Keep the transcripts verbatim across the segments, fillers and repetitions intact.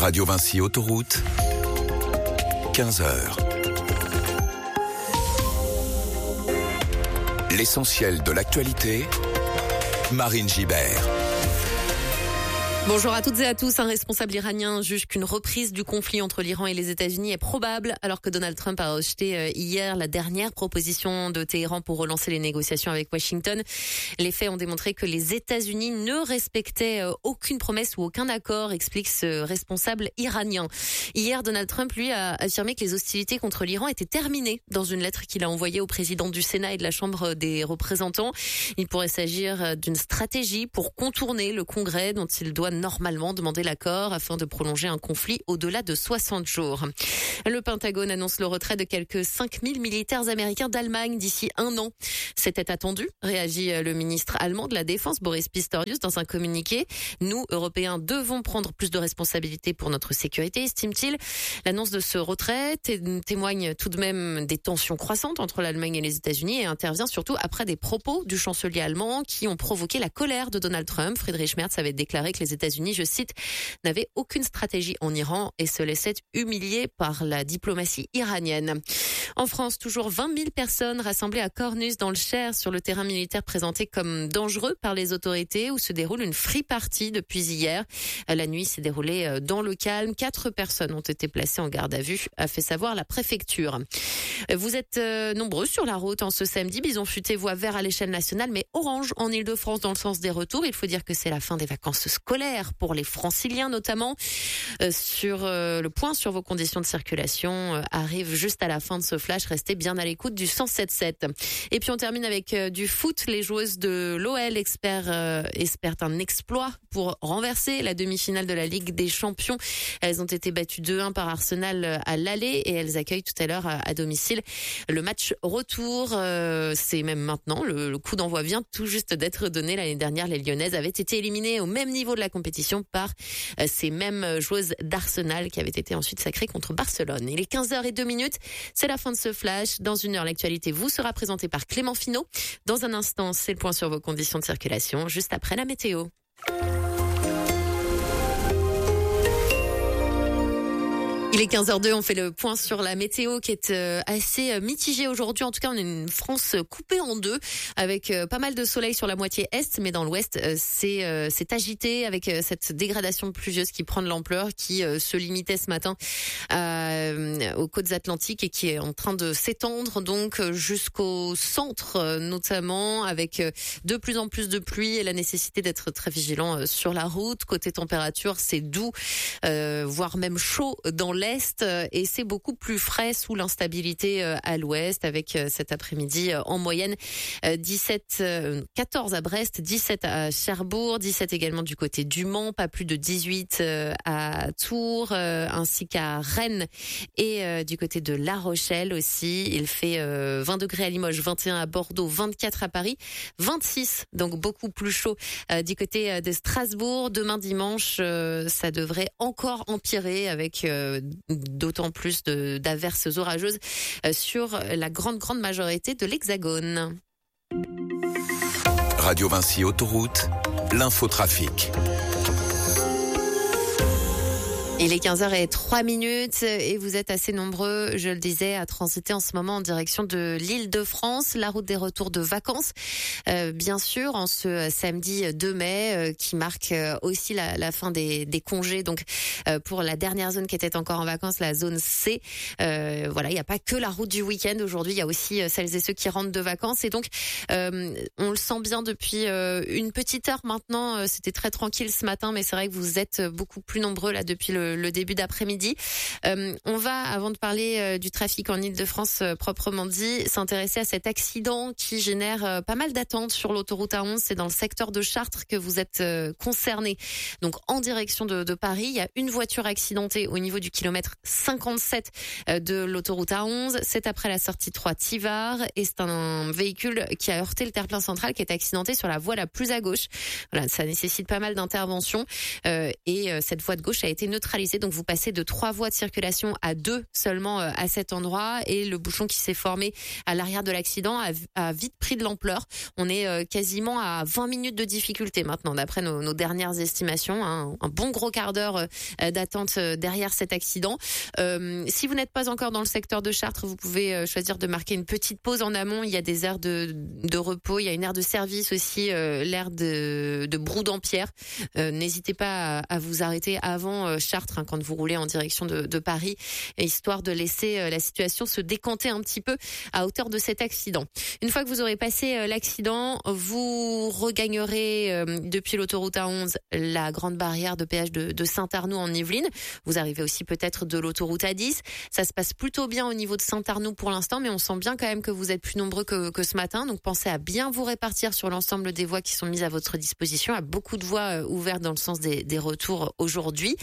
Radio Vinci Autoroute, quinze heures. L'essentiel de l'actualité, Marine Gibert. Bonjour à toutes et à tous. Un responsable iranien juge qu'une reprise du conflit entre l'Iran et les États-Unis est probable, alors que Donald Trump a rejeté hier la dernière proposition de Téhéran pour relancer les négociations avec Washington. Les faits ont démontré que les États-Unis ne respectaient aucune promesse ou aucun accord, explique ce responsable iranien. Hier, Donald Trump, lui, a affirmé que les hostilités contre l'Iran étaient terminées dans une lettre qu'il a envoyée au président du Sénat et de la Chambre des représentants. Il pourrait s'agir d'une stratégie pour contourner le Congrès dont il doit normalement demander l'accord afin de prolonger un conflit au-delà de soixante jours. Le Pentagone annonce le retrait de quelques cinq mille militaires américains d'Allemagne d'ici un an. C'était attendu, réagit le ministre allemand de la Défense, Boris Pistorius, dans un communiqué. Nous, Européens, devons prendre plus de responsabilités pour notre sécurité, estime-t-il. L'annonce de ce retrait té- témoigne tout de même des tensions croissantes entre l'Allemagne et les États-Unis et intervient surtout après des propos du chancelier allemand qui ont provoqué la colère de Donald Trump. Friedrich Merz avait déclaré que les États-Unis États-Unis, je cite, n'avaient aucune stratégie en Iran et se laissaient humilier par la diplomatie iranienne. En France, toujours vingt mille personnes rassemblées à Cornus dans le Cher sur le terrain militaire présenté comme dangereux par les autorités où se déroule une free party depuis hier. La nuit s'est déroulée dans le calme. Quatre personnes ont été placées en garde à vue, a fait savoir la préfecture. Vous êtes nombreux sur la route en ce samedi. Bison futé voie vert à l'échelle nationale, mais orange en Île-de-France dans le sens des retours. Il faut dire que c'est la fin des vacances scolaires pour les franciliens notamment. Euh, sur euh, le point sur vos conditions de circulation euh, arrive juste à la fin de ce flash. Restez bien à l'écoute du cent sept sept. Et puis on termine avec euh, du foot. Les joueuses de l'O L espèrent, euh, espèrent un exploit pour renverser la demi-finale de la Ligue des Champions. Elles ont été battues deux un par Arsenal à l'aller et elles accueillent tout à l'heure à, à domicile le match retour. Euh, c'est même maintenant. Le, le coup d'envoi vient tout juste d'être donné. L'année dernière, les Lyonnaises avaient été éliminées au même niveau de la compétition par euh, ces mêmes joueuses d'Arsenal qui avaient été ensuite sacrées contre Barcelone. Il est quinze heures zéro deux, c'est la fin de ce flash. Dans une heure, l'actualité vous sera présentée par Clément Finot. Dans un instant, c'est le point sur vos conditions de circulation, juste après la météo. Il est quinze heures deux, on fait le point sur la météo qui est assez mitigée aujourd'hui. En tout cas, on a une France coupée en deux avec pas mal de soleil sur la moitié est, mais dans l'ouest, c'est, c'est agité avec cette dégradation pluvieuse qui prend de l'ampleur, qui se limitait ce matin euh, aux côtes atlantiques et qui est en train de s'étendre donc jusqu'au centre notamment, avec de plus en plus de pluie et la nécessité d'être très vigilant sur la route. Côté température, c'est doux, euh, voire même chaud dans l'est. Et c'est beaucoup plus frais sous l'instabilité à l'ouest avec cet après-midi en moyenne dix-sept, quatorze à Brest, dix-sept à Cherbourg, dix-sept également du côté du Mans, pas plus de dix-huit à Tours ainsi qu'à Rennes et du côté de La Rochelle aussi. Il fait vingt degrés à Limoges, vingt et un à Bordeaux, vingt-quatre à Paris, vingt-six, donc beaucoup plus chaud du côté de Strasbourg. Demain dimanche, ça devrait encore empirer avec d'autant plus de, d'averses orageuses sur la grande, grande majorité de l'Hexagone. Radio Vinci Autoroute, l'infotrafic. Il est quinze heures zéro trois et vous êtes assez nombreux, je le disais, à transiter en ce moment en direction de l'Île-de-France, la route des retours de vacances. Euh, bien sûr, en ce samedi deux mai, euh, qui marque euh, aussi la, la fin des, des congés. Donc, euh, pour la dernière zone qui était encore en vacances, la zone C, euh, voilà, il n'y a pas que la route du week-end. Aujourd'hui, il y a aussi euh, celles et ceux qui rentrent de vacances. Et donc, euh, on le sent bien depuis euh, une petite heure maintenant. Euh, c'était très tranquille ce matin, mais c'est vrai que vous êtes beaucoup plus nombreux là depuis le le début d'après-midi. Euh, on va, avant de parler euh, du trafic en Île-de-France euh, proprement dit, s'intéresser à cet accident qui génère euh, pas mal d'attentes sur l'autoroute A onze. C'est dans le secteur de Chartres que vous êtes euh, concerné. Donc en direction de, de Paris, il y a une voiture accidentée au niveau du kilomètre cinquante-sept euh, de l'autoroute A onze. C'est après la sortie trois Tivars et c'est un véhicule qui a heurté le terre-plein central qui est accidenté sur la voie la plus à gauche. Voilà, ça nécessite pas mal d'interventions euh, et euh, cette voie de gauche a été neutralisée centralisé. Donc vous passez de trois voies de circulation à deux seulement à cet endroit. Et le bouchon qui s'est formé à l'arrière de l'accident a, a vite pris de l'ampleur. On est quasiment à vingt minutes de difficulté maintenant, d'après nos, nos dernières estimations. Hein. Un bon gros quart d'heure d'attente derrière cet accident. Euh, si vous n'êtes pas encore dans le secteur de Chartres, vous pouvez choisir de marquer une petite pause en amont. Il y a des aires de, de repos, il y a une aire de service aussi, euh, l'aire de, de Brou-Dampierre. Euh, n'hésitez pas à, à vous arrêter avant euh, Chartres hein, quand vous roulez en direction de, de Paris, histoire de laisser euh, la situation se décanter un petit peu à hauteur de cet accident. Une fois que vous aurez passé euh, l'accident, vous regagnerez euh, depuis l'autoroute A onze la grande barrière de péage de, de Saint-Arnoux en Yvelines. Vous arrivez aussi peut-être de l'autoroute A dix. Ça se passe plutôt bien au niveau de Saint-Arnoux pour l'instant, mais on sent bien quand même que vous êtes plus nombreux que, que ce matin. Donc pensez à bien vous répartir sur l'ensemble des voies qui sont mises à votre disposition. Il y a beaucoup de voies euh, ouvertes dans le sens des, des retours aujourd'hui.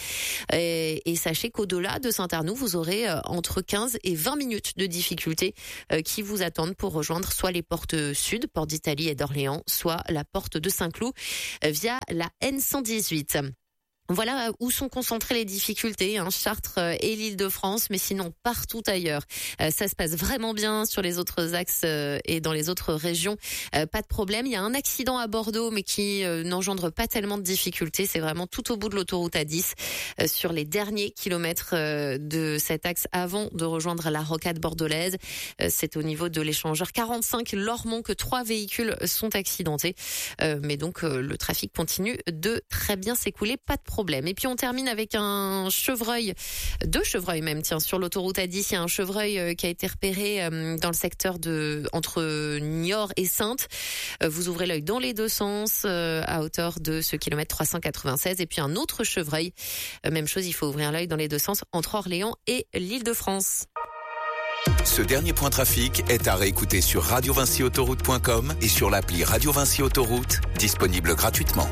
Et, et sachez qu'au-delà de Saint-Arnoux, vous aurez euh, entre quinze et vingt minutes de difficultés euh, qui vous attendent pour rejoindre soit les portes sud, porte d'Italie et d'Orléans, soit la porte de Saint-Cloud euh, via la N cent dix-huit. Voilà où sont concentrées les difficultés, hein, Chartres et l'Île-de-France, mais sinon partout ailleurs. Euh, ça se passe vraiment bien sur les autres axes euh, et dans les autres régions. Euh, pas de problème. Il y a un accident à Bordeaux, mais qui euh, n'engendre pas tellement de difficultés. C'est vraiment tout au bout de l'autoroute A dix, euh, sur les derniers kilomètres euh, de cet axe avant de rejoindre la rocade bordelaise. Euh, c'est au niveau de l'échangeur quarante-cinq Lormont que trois véhicules sont accidentés. Euh, mais donc euh, le trafic continue de très bien s'écouler. Pas de problème. Et puis on termine avec un chevreuil, deux chevreuils même, tiens, sur l'autoroute A dix, il y a un chevreuil qui a été repéré dans le secteur de entre Niort et Saintes. Vous ouvrez l'œil dans les deux sens à hauteur de ce kilomètre trois cent quatre-vingt-seize. Et puis un autre chevreuil, même chose, il faut ouvrir l'œil dans les deux sens entre Orléans et l'Île-de-France. Ce dernier point trafic est à réécouter sur radio vinci autoroute point com et sur l'appli Radio Vinci Autoroute, disponible gratuitement.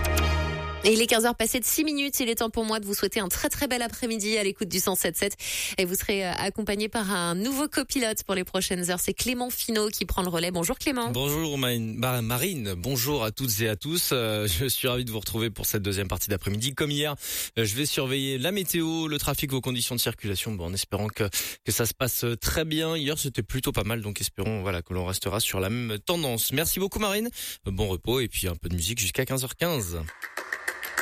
Et il est quinze heures passées de six minutes. Il est temps pour moi de vous souhaiter un très très bel après-midi à l'écoute du cent sept sept. Et vous serez accompagné par un nouveau copilote pour les prochaines heures. C'est Clément Finot qui prend le relais. Bonjour Clément. Bonjour Marine. Bonjour à toutes et à tous. Je suis ravi de vous retrouver pour cette deuxième partie d'après-midi. Comme hier, je vais surveiller la météo, le trafic, vos conditions de circulation. Bon, en espérant que, que ça se passe très bien. Hier, c'était plutôt pas mal. Donc espérons voilà, que l'on restera sur la même tendance. Merci beaucoup Marine. Bon repos et puis un peu de musique jusqu'à quinze heures quinze.